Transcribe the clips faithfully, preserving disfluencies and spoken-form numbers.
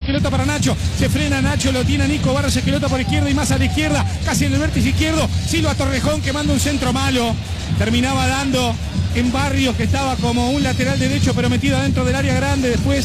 Esqueloto para Nacho, se frena Nacho, lo tiene Nico Barros Esqueloto por izquierda y más a la izquierda, casi en el vértice izquierdo, Silva Torrejón que manda un centro malo, terminaba dando en Barrios que estaba como un lateral derecho pero metido adentro del área grande, después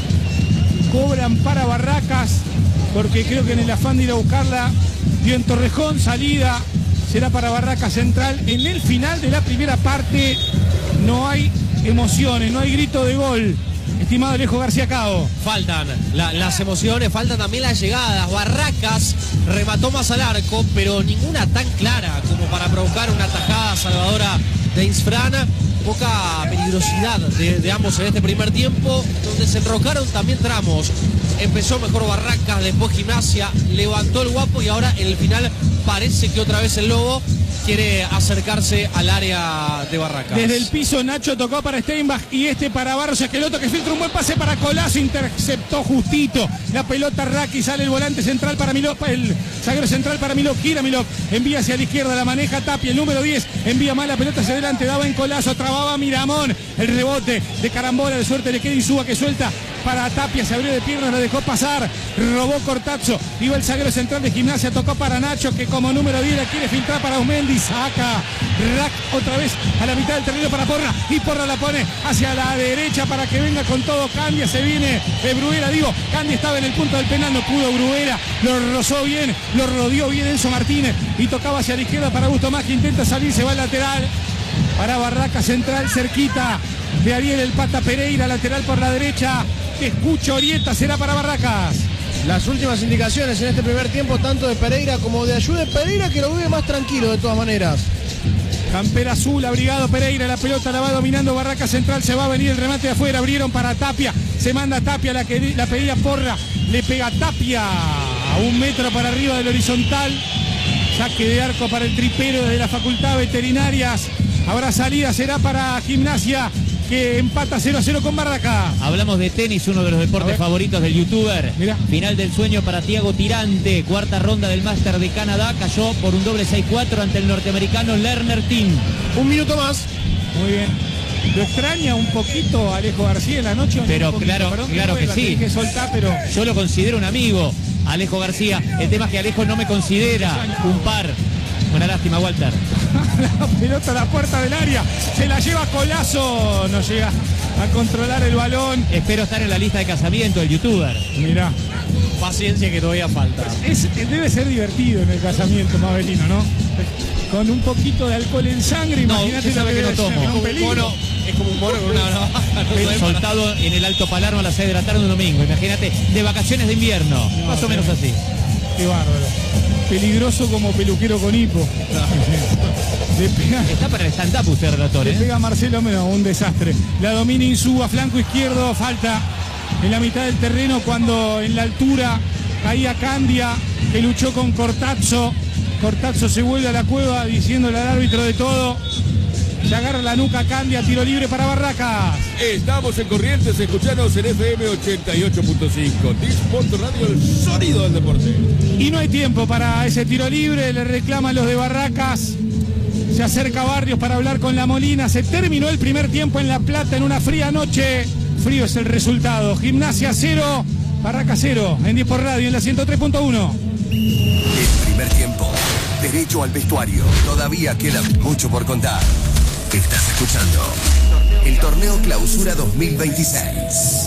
cobran para Barracas, porque creo que en el afán de ir a buscarla, dio en Torrejón, salida, será para Barracas Central. En el final de la primera parte no hay emociones, no hay grito de gol, estimado Alejo García Cao. Faltan la, las emociones, faltan también las llegadas. Barracas remató más al arco, pero ninguna tan clara como para provocar una tajada salvadora de Insfrana. Poca peligrosidad de, de ambos en este primer tiempo, donde se enrocaron también tramos. Empezó mejor Barracas, después Gimnasia, levantó el Guapo y ahora en el final parece que otra vez el Lobo quiere acercarse al área de Barracas. Desde el piso Nacho tocó para Steinbach y este para Barros Esqueloto que filtra un buen pase para Colazo, interceptó justito la pelota Raki, sale el volante central para Milok, el zaguero central para Milok, gira Milok, envía hacia la izquierda, la maneja Tapia, el número diez, envía mal la pelota hacia adelante, daba en Colazo, trababa Miramón, el rebote de carambola, de suerte le queda Insúa que suelta para Tapia, se abrió de piernas, lo dejó pasar, robó Cortazzo, iba el zaguero central de Gimnasia, tocó para Nacho que como número diez la quiere filtrar para Aumendi, saca Rack otra vez a la mitad del terreno para Porra y Porra la pone hacia la derecha para que venga con todo Candia, se viene de Bruguera, digo, Candia estaba en el punto del penal, no pudo Bruguera, lo rozó bien, lo rodeó bien Enzo Martínez y tocaba hacia la izquierda para Augusto Más que intenta salir, se va al lateral para Barracas Central, cerquita de Ariel el Pata Pereira, lateral por la derecha, te escucho Orieta, será para Barracas. Las últimas indicaciones en este primer tiempo, tanto de Pereira como de Ayude. Pereira que lo vive más tranquilo de todas maneras. Campera azul, abrigado Pereira, la pelota la va dominando Barracas Central, se va a venir el remate de afuera, abrieron para Tapia, se manda Tapia, la que la pedía Porra, le pega Tapia a un metro para arriba del horizontal, saque de arco para el tripero de la Facultad Veterinarias, habrá salida, será para Gimnasia, que empata cero a cero con Barracas. Hablamos de tenis, uno de los deportes favoritos del youtuber. Mirá. Final del sueño para Thiago Tirante, cuarta ronda del Máster de Canadá, cayó por un doble seis cuatro ante el norteamericano Lerner Team. Un minuto más. Muy bien. ¿Lo extraña un poquito Alejo García en la noche? Pero poquito, claro, perdón, claro que, la sí. que soltar, pero... Yo lo considero un amigo, Alejo García. El tema es que Alejo no me considera un par. Una lástima, Walter. La pelota a la puerta del área, se la lleva Colazo, no llega a controlar el balón. Espero estar en la lista de casamiento del youtuber. Mirá, Paciencia que todavía falta. es, debe ser divertido en el casamiento, Mabelino, ¿no? Con un poquito de alcohol en sangre, No, imagínate usted sabe lo que no debe tomo. ser, Es un como un peligro. mono, es como un mono con una navaja. No sabe Soltado en el Alto Palermo a las seis de la tarde un domingo. Imagínate, de vacaciones de invierno. No, más o menos así. Qué bárbaro. Peligroso como peluquero con hipo. Le pega, Está para el stand-up usted, relator, le ¿eh? pega a Marcelo Meno, un desastre. La domina Insúa, flanco izquierdo, falta en la mitad del terreno cuando en la altura caía Candia, que luchó con Cortazzo. Cortazzo se vuelve a la cueva diciéndole al árbitro de todo. Se agarra la nuca Candia, tiro libre para Barracas. Estamos en Corrientes, escuchanos en F M ochenta y ocho punto cinco. Disport Radio, el sonido del deporte. Y no hay tiempo para ese tiro libre, le reclaman los de Barracas. Se acerca Barrios para hablar con La Molina. Se terminó el primer tiempo en La Plata en una fría noche. Frío es el resultado. Gimnasia cero, Barracas cero. En Disport Radio en la ciento tres punto uno. El primer tiempo, derecho al vestuario. Todavía queda mucho por contar. Estás escuchando el Torneo Clausura dos mil veintiséis.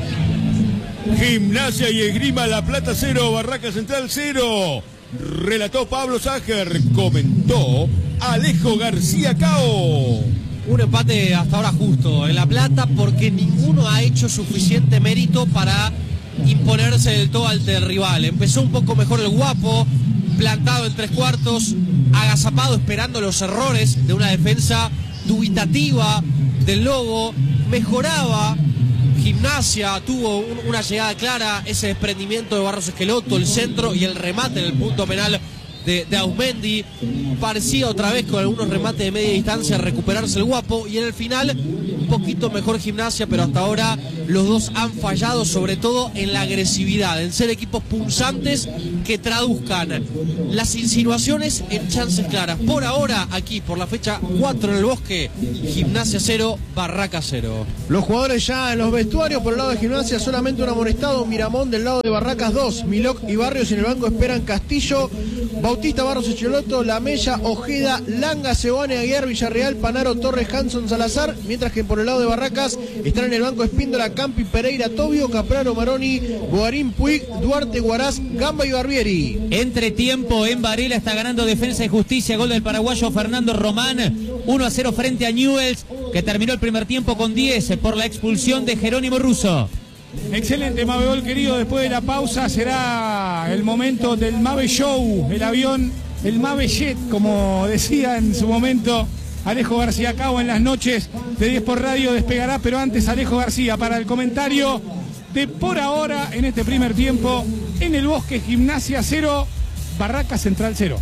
Gimnasia y Esgrima La Plata cero, Barracas Central cero. Relató Pablo Ságer, comentó Alejo García Cao. Un empate hasta ahora justo en La Plata porque ninguno ha hecho suficiente mérito para imponerse del todo ante el rival. Empezó un poco mejor el Guapo, plantado en tres cuartos, agazapado esperando los errores de una defensa dubitativa del Lobo, mejoraba Gimnasia, tuvo un, una llegada clara, ese desprendimiento de Barros Esqueloto, el centro y el remate en el punto penal de, de Aumendi. Parecía otra vez con algunos remates de media distancia recuperarse el Guapo y en el final poquito mejor Gimnasia, pero hasta ahora los dos han fallado, sobre todo en la agresividad, en ser equipos punzantes que traduzcan las insinuaciones en chances claras. Por ahora, aquí por la fecha cuatro en el Bosque, Gimnasia cero, Barracas cero. Los jugadores ya en los vestuarios. Por el lado de Gimnasia solamente un amonestado, Miramón. Del lado de Barracas dos, Milok y Barrios. En el banco esperan Castillo, Bautista, Barros, Echoloto, Lamella, Ojeda, Langa, Sebane, Aguiar, Villarreal, Panaro, Torres, Hanson, Salazar. Mientras que por el lado de Barracas están en el banco Espíndola, Campi, Pereira, Tobio, Capraro, Maroni, Boarín, Puig, Duarte, Guaraz, Gamba y Barbieri. Entre tiempo en Varela está ganando Defensa y Justicia, gol del paraguayo Fernando Román, uno a cero frente a Newell's, que terminó el primer tiempo con diez por la expulsión de Jerónimo Russo. Excelente Mabegol, querido. Después de la pausa será el momento del Mabe Show, el avión, el Mabe Jet, como decía en su momento Alejo García Cao en las noches de diez por Radio. Despegará, pero antes Alejo García para el comentario de por ahora en este primer tiempo en el Bosque. Gimnasia cero, Barracas Central cero.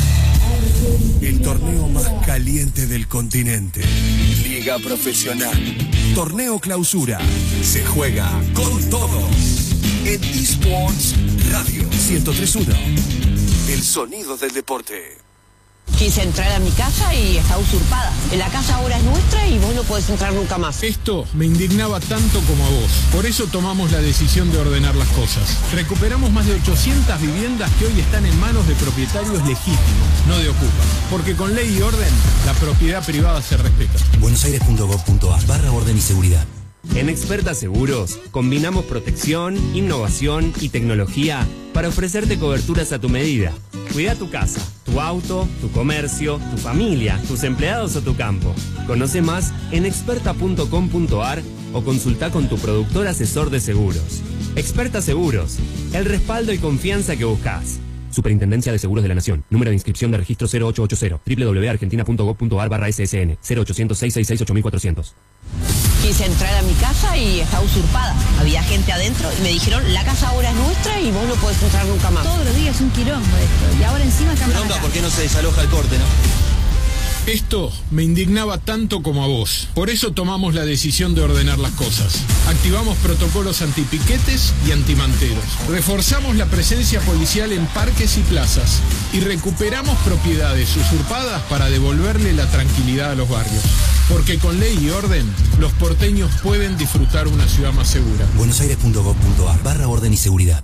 El torneo más caliente del continente. Liga Profesional. Torneo Clausura. Se juega con todo. En eSports Radio ciento tres punto uno. El sonido del deporte. Quise entrar a mi casa y está usurpada. La casa ahora es nuestra y vos no podés entrar nunca más. Esto me indignaba tanto como a vos. Por eso tomamos la decisión de ordenar las cosas. Recuperamos más de ochocientas viviendas que hoy están en manos de propietarios legítimos, no de ocupas. Porque con ley y orden, la propiedad privada se respeta. buenosaires punto gov punto ar barra orden y seguridad. En Experta Seguros combinamos protección, innovación y tecnología para ofrecerte coberturas a tu medida. Cuida tu casa, tu auto, tu comercio, tu familia, tus empleados o tu campo. Conoce más en experta punto com punto ar o consulta con tu productor asesor de seguros. Experta Seguros, el respaldo y confianza que buscas. Superintendencia de Seguros de la Nación. Número de inscripción de registro cero ocho ocho cero. doble u doble u doble u punto argentina punto gov punto ar barra ese ese ene. cero ochocientos, seiscientos sesenta y seis, ocho mil cuatrocientos. Quise entrar a mi casa y está usurpada. Había gente adentro y me dijeron, la casa ahora es nuestra y vos no podés entrar nunca más. Todos los días es un quilombo esto. Y ahora encima cambian. Pregunta por qué no se desaloja el corte, ¿no? Esto me indignaba tanto como a vos. Por eso tomamos la decisión de ordenar las cosas. Activamos protocolos antipiquetes y antimanteros. Reforzamos la presencia policial en parques y plazas. Y recuperamos propiedades usurpadas para devolverle la tranquilidad a los barrios. Porque con ley y orden, los porteños pueden disfrutar una ciudad más segura. buenosaires punto gov punto ar barra orden y seguridad.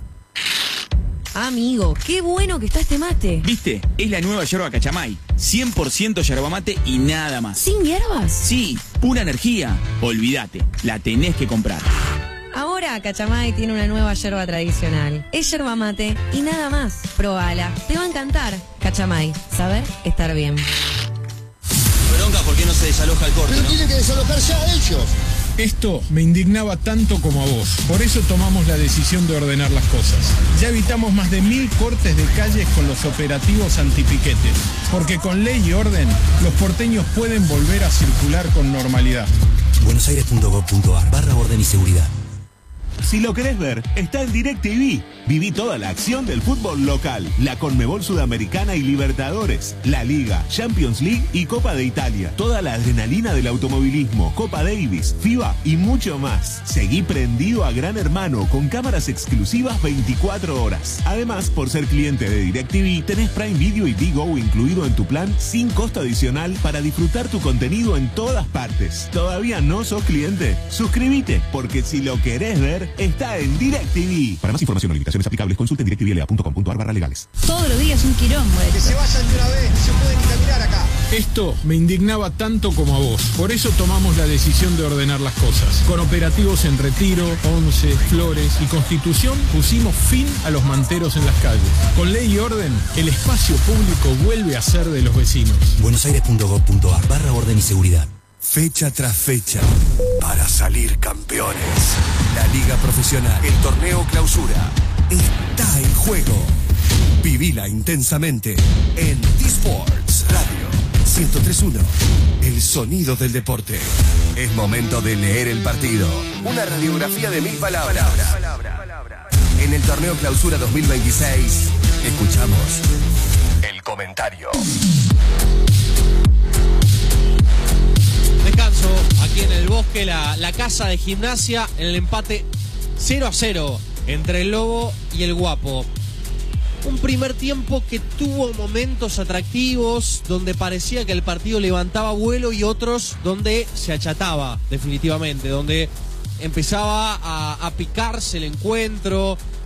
Amigo, qué bueno que está este mate. ¿Viste? Es la nueva yerba Cachamay. cien por ciento yerba mate y nada más. ¿Sin hierbas? Sí, pura energía. Olvídate, la tenés que comprar. Ahora Cachamay tiene una nueva yerba tradicional. Es yerba mate y nada más. Probala, te va a encantar. Cachamay, saber estar bien. Bronca, ¿por qué no se desaloja el corte, Pero no? tienen que desalojarse a ellos. Esto me indignaba tanto como a vos. Por eso tomamos la decisión de ordenar las cosas. Ya evitamos más de mil cortes de calles con los operativos antipiquetes. Porque con ley y orden, los porteños pueden volver a circular con normalidad. buenosaires punto gov punto ar barra orden y seguridad. Si lo querés ver, está en DirecTV. Viví toda la acción del fútbol local, la Conmebol Sudamericana y Libertadores, la Liga, Champions League y Copa de Italia. Toda la adrenalina del automovilismo, Copa Davis, FIBA y mucho más. Seguí prendido a Gran Hermano con cámaras exclusivas veinticuatro horas. Además, por ser cliente de DirecTV, tenés Prime Video y Digo incluido en tu plan sin costo adicional para disfrutar tu contenido en todas partes. ¿Todavía no sos cliente? Suscríbete, porque si lo querés ver, está en DirecTV. Para más información o limitaciones aplicables, consulte en directv l a punto com punto ar barra legales. Todos los días es un quilombo esto. Que se vayan de una vez, no se pueden ni caminar acá. Esto me indignaba tanto como a vos. Por eso tomamos la decisión de ordenar las cosas. Con operativos en Retiro, Once, Flores y Constitución pusimos fin a los manteros en las calles. Con ley y orden, el espacio público vuelve a ser de los vecinos. buenosaires punto gov punto ar barra orden y seguridad. Fecha tras fecha, para salir campeones. La Liga Profesional, el Torneo Clausura, está en juego. Vivila intensamente en eSports Radio ciento tres punto uno. El sonido del deporte. Es momento de leer el partido. Una radiografía de mil palabras. En el Torneo Clausura dos mil veintiséis, escuchamos el comentario. Descanso aquí aquí en el Bosque, la, la casa de Gimnasia, en el empate cero a cero entre el Lobo y el Guapo. Un primer tiempo que tuvo momentos atractivos, donde parecía que el partido levantaba vuelo, y otros donde se achataba definitivamente, donde empezaba a, a picarse el encuentro,